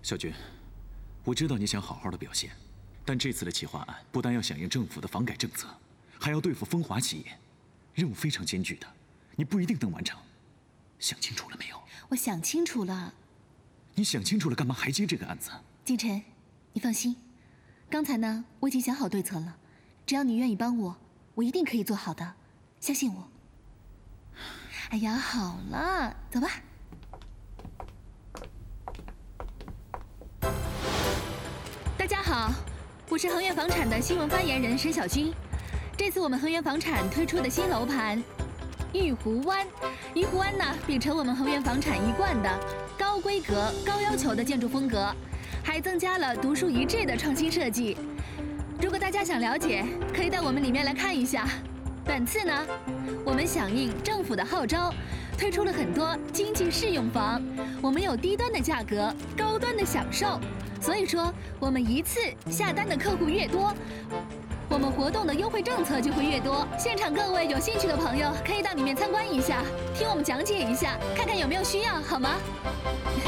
小军，我知道你想好好的表现，但这次的企划案不但要响应政府的房改政策，还要对付风华企业，任务非常艰巨的，你不一定能完成。想清楚了没有？ 我想清楚了。 你想清楚了，干嘛还接这个案子？ 景晨，你放心，刚才呢，我已经想好对策了，只要你愿意帮我，我一定可以做好的，相信我。哎呀，好了，走吧。大家好，我是恒源房产的新闻发言人沈小军。这次我们恒源房产推出的新楼盘玉湖湾，玉湖湾呢秉承我们恒源房产一贯的高规格、高要求的建筑风格，还增加了独树一帜的创新设计。如果大家想了解，可以到我们里面来看一下。本次呢，我们响应政府的号召，推出了很多经济适用房，我们有低端的价格，高端的享受。所以说，我们一次下单的客户越多，我们活动的优惠政策就会越多。现场各位有兴趣的朋友，可以到里面参观一下，听我们讲解一下，看看有没有需要，好吗？